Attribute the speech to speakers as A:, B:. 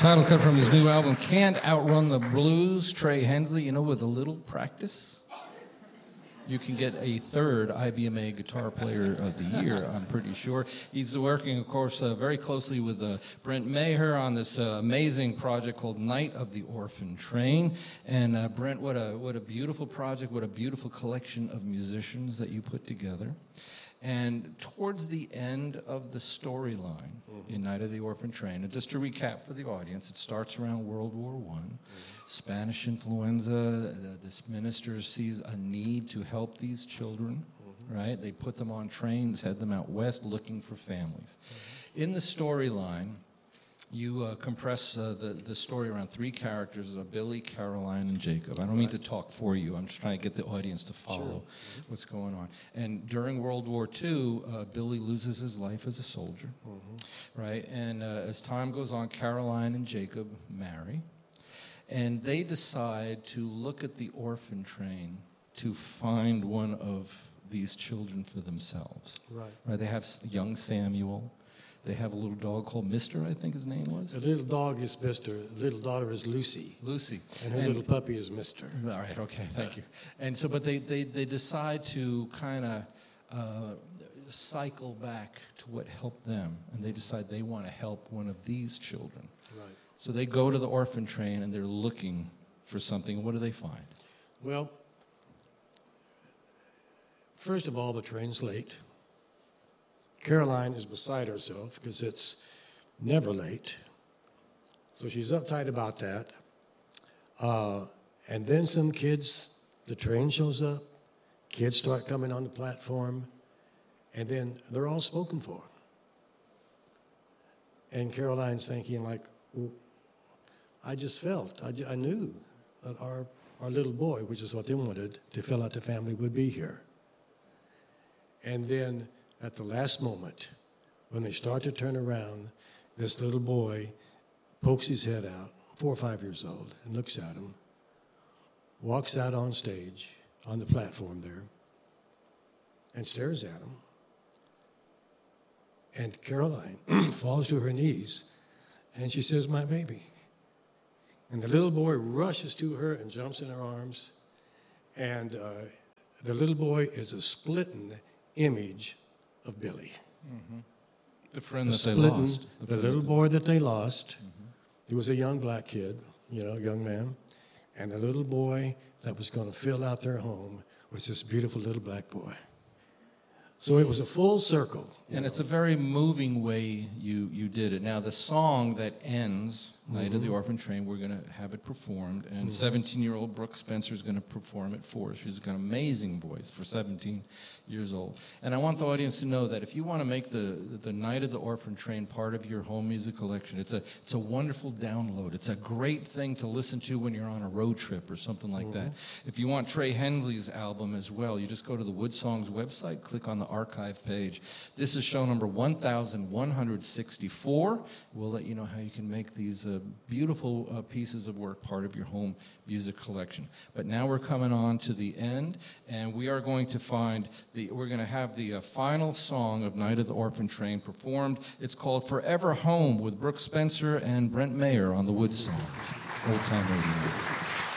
A: title cut from his new album, Can't Outrun the Blues. Trey Hensley, you know, with a little practice, you can get a third IBMA Guitar Player of the Year, I'm pretty sure. He's working, of course, very closely with Brent Maher on this amazing project called Night of the Orphan Train. And Brent, what a beautiful project, what a beautiful collection of musicians that you put together. And towards the end of the storyline in Night of the Orphan Train, and just to recap for the audience, it starts around World War I. Spanish influenza, this minister sees a need to help these children, right? They put them on trains, head them out west looking for families. In the storyline, you compress the story around three characters, Billy, Caroline, and Jacob. I don't mean to talk for you. I'm just trying to get the audience to follow what's going on. And during World War II, Billy loses his life as a soldier, right? And as time goes on, Caroline and Jacob marry. And they decide to look at the orphan train to find one of these children for themselves. Right? They have young Samuel. They have a little dog called Mister, I think his name was.
B: The little dog is Mister. The little daughter is Lucy.
A: Lucy.
B: And her little puppy is Mister.
A: All right, okay, thank you. And so, but they decide to kind of cycle back to what helped them. And they decide they want to help one of these children.
B: Right.
A: So they go to the orphan train and they're looking for something. What do they find?
B: Well, first of all, the train's late. Caroline is beside herself because it's never late. So she's uptight about that. And then some kids, the train shows up, kids start coming on the platform, and then they're all spoken for. And Caroline's thinking like, well, I just felt, I knew that our little boy, which is what they wanted, to fill out the family, would be here. And then at the last moment, when they start to turn around, this little boy pokes his head out, 4 or 5 years old, and looks at him, walks out on stage, on the platform there, and stares at him. And Caroline falls to her knees, and she says, "My baby." And the little boy rushes to her and jumps in her arms, and the little boy is a splitting image of Billy.
A: The friend that they lost.
B: The little boy that they lost. He was a young black kid, you know, young man. And the little boy that was going to fill out their home was this beautiful little black boy. So it was a full circle.
A: And it's a very moving way you did it. Now, the song that ends Night of the Orphan Train, we're going to have it performed, and 17-year-old Brooke Spencer is going to perform it for us. She's got an amazing voice for 17 years old. And I want the audience to know that if you want to make the Night of the Orphan Train part of your home music collection, it's a wonderful download. It's a great thing to listen to when you're on a road trip or something like that. If you want Trey Hensley's album as well, you just go to the Wood Songs website, click on the archive page. This is show number 1164. We'll let you know how you can make these beautiful pieces of work part of your home music collection. But now we're coming on to the end, and we are going to we're going to have the final song of Night of the Orphan Train performed. It's called Forever Home with Brooke Spencer and Brent Maher on the Wood Songs. Old Time Radio.